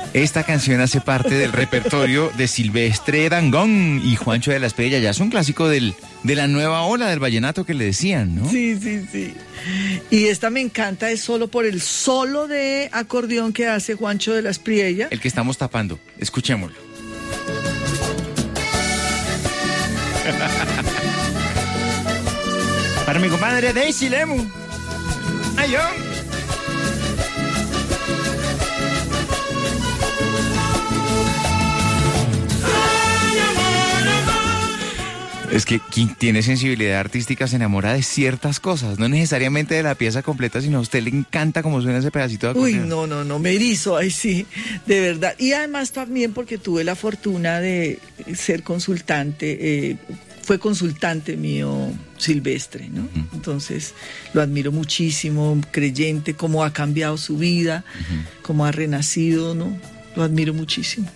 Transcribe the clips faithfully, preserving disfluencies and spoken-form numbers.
Esta canción hace parte del repertorio de Silvestre Dangond y Juancho de la Espriella. Ya es un clásico del, de la nueva ola del vallenato que le decían, ¿no? Sí, sí, sí. Y esta me encanta, es solo por el solo de acordeón que hace Juancho de la Espriella. El que estamos tapando. Escuchémoslo. Para mi compadre Daisy Lemu. ¡Ay, yo! Es que quien tiene sensibilidad artística se enamora de ciertas cosas, no necesariamente de la pieza completa, sino a usted le encanta cómo suena ese pedacito de acordeón. Uy, no, no, no, me erizo, ay sí, de verdad. Y además también porque tuve la fortuna de ser consultante, eh, fue consultante mío Silvestre, ¿no? Uh-huh. Entonces lo admiro muchísimo, creyente, cómo ha cambiado su vida, uh-huh. cómo ha renacido, ¿no? Lo admiro muchísimo.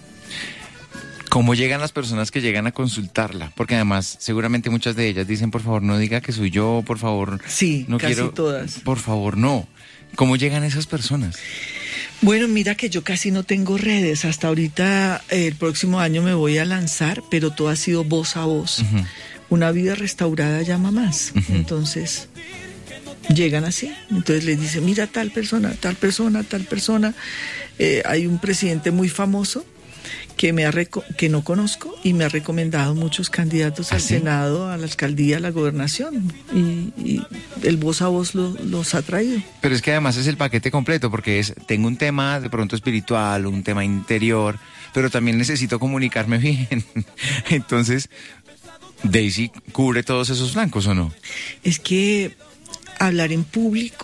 ¿Cómo llegan las personas que llegan a consultarla? Porque además, seguramente muchas de ellas dicen, por favor, no diga que soy yo, por favor. Sí, no casi quiero, todas. Por favor, no. ¿Cómo llegan esas personas? Bueno, mira que yo casi no tengo redes. Hasta ahorita, eh, el próximo año me voy a lanzar, pero todo ha sido voz a voz. Uh-huh. Una vida restaurada llama más. Uh-huh. Entonces, llegan así. Entonces les dicen, mira tal persona, tal persona, tal persona. Eh, hay un presidente muy famoso que me ha reco- que no conozco y me ha recomendado muchos candidatos ¿Ah, al sí? Senado, a la alcaldía, a la gobernación, y, y el voz a voz lo, los ha traído. Pero es que además es el paquete completo, porque es, tengo un tema de pronto espiritual, un tema interior, pero también necesito comunicarme bien. Entonces, Daisy cubre todos esos flancos, ¿o no? Es que hablar en público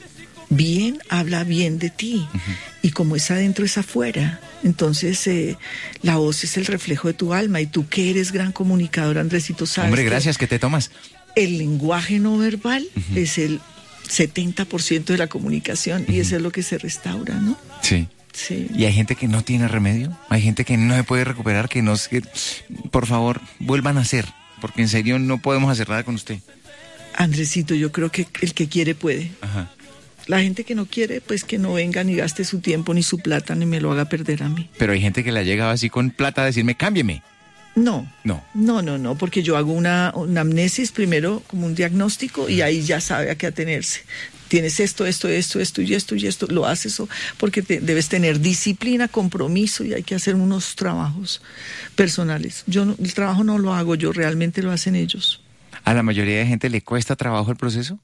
bien habla bien de ti, uh-huh. y como es adentro es afuera. Entonces eh, la voz es el reflejo de tu alma, y tú que eres gran comunicador, Andresito, sabes. Hombre, gracias, ¿qué te tomas? El lenguaje no verbal uh-huh. es el setenta por ciento de la comunicación, uh-huh. y eso es lo que se restaura, ¿no? Sí. Sí. Y hay gente que no tiene remedio, hay gente que no se puede recuperar, que no sé, por favor, vuelvan a hacer, porque en serio no podemos hacer nada con usted. Andresito, yo creo que el que quiere puede. Ajá. La gente que no quiere, pues que no venga ni gaste su tiempo ni su plata ni me lo haga perder a mí. Pero hay gente que le ha llegado así con plata a decirme, cámbieme. No, no, no, no, no, porque yo hago una, una amnesis primero, como un diagnóstico, y ahí ya sabe a qué atenerse. Tienes esto, esto, esto, esto y esto y esto, lo haces porque te, debes tener disciplina, compromiso, y hay que hacer unos trabajos personales. Yo no, el trabajo no lo hago yo, realmente lo hacen ellos. ¿A la mayoría de gente le cuesta trabajo el proceso?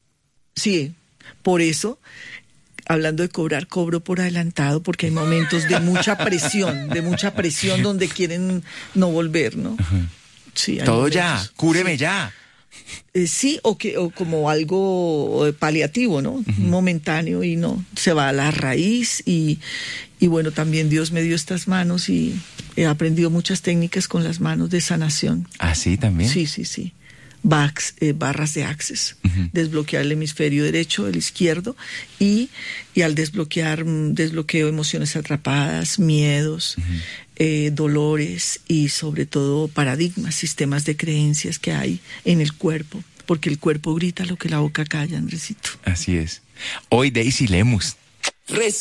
Sí. Por eso, hablando de cobrar, cobro por adelantado, porque hay momentos de mucha presión, de mucha presión donde quieren no volver, ¿no? Uh-huh. Sí, todo momentos, ya, cúreme sí. ya. Eh, sí, o que o como algo paliativo, ¿no? Uh-huh. Momentáneo, y no, se va a la raíz, y, y bueno, también Dios me dio estas manos y he aprendido muchas técnicas con las manos de sanación. ¿Ah, sí, también? Sí, sí, sí. Bax, eh, barras de access, uh-huh. desbloquear el hemisferio derecho, el izquierdo, y, y al desbloquear, desbloqueo emociones atrapadas, miedos, uh-huh. eh, dolores y sobre todo paradigmas, sistemas de creencias que hay en el cuerpo, porque el cuerpo grita lo que la boca calla, Andresito. Así es. Hoy Daisy Lemus.